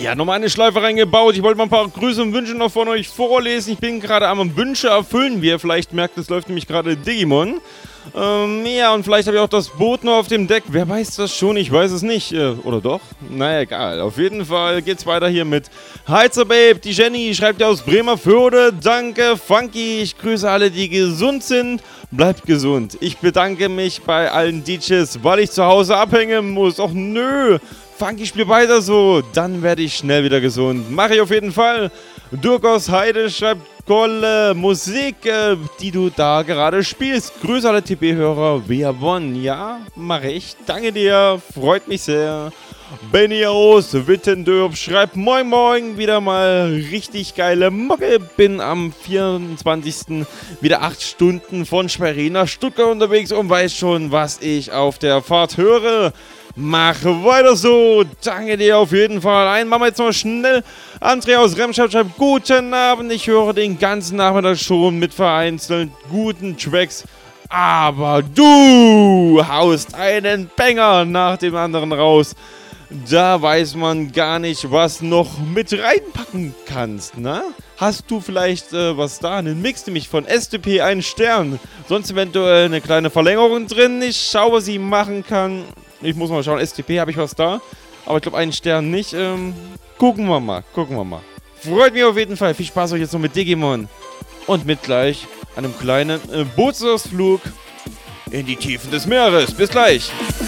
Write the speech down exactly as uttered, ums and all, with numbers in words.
Ja, nochmal eine Schleife reingebaut. Ich wollte mal ein paar Grüße und Wünsche noch von euch vorlesen. Ich bin gerade am Wünsche erfüllen, wie ihr vielleicht merkt, es läuft nämlich gerade Digimon. Ähm, ja, und vielleicht habe ich auch das Boot noch auf dem Deck. Wer weiß das schon? Ich weiß es nicht. Äh, oder doch? Naja, egal. Auf jeden Fall geht's weiter hier mit Heizer Babe. Die Jenny schreibt ja aus Bremerförde. Danke, Funky. Ich grüße alle, die gesund sind. Bleibt gesund. Ich bedanke mich bei allen D Js, weil ich zu Hause abhängen muss. Och nö. Funky, spiel weiter so. Dann werde ich schnell wieder gesund. Mache ich auf jeden Fall. Dirk aus Heide schreibt tolle Musik, äh, die du da gerade spielst. Grüße alle T B-Hörer. Via One. Ja, mache ich. Danke dir. Freut mich sehr. Benny aus Wittendorf schreibt moin moin. Wieder mal richtig geile Mucke. Bin am vierundzwanzigsten wieder acht Stunden von Schwerin nach Stuttgart unterwegs und weiß schon, was ich auf der Fahrt höre. Mach weiter so. Danke dir auf jeden Fall. Ein machen wir jetzt mal schnell. André aus Remscheid schreibt guten Abend. Ich höre den ganzen Nachmittag schon mit vereinzelt guten Tracks. Aber du haust einen Banger nach dem anderen raus. Da weiß man gar nicht, was noch mit reinpacken kannst, ne? Hast du vielleicht äh, was da? Einen Mix nämlich von S T P, einen Stern. Sonst eventuell eine kleine Verlängerung drin. Ich schaue, was ich machen kann. Ich muss mal schauen, S T P habe ich was da. Aber ich glaube, einen Stern nicht. Ähm, gucken wir mal, gucken wir mal. Freut mich auf jeden Fall. Viel Spaß euch jetzt noch mit Digimon. Und mit gleich einem kleinen äh, Bootsausflug in die Tiefen des Meeres. Bis gleich.